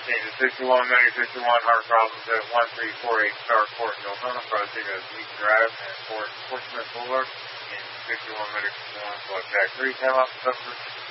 Change 61, Medic 61, heart problems at 1348 Starport, Daytona, approaching as East Drive and Portsmouth Boulevard. Change 61, Medic 61, blood jack 3, 10 off,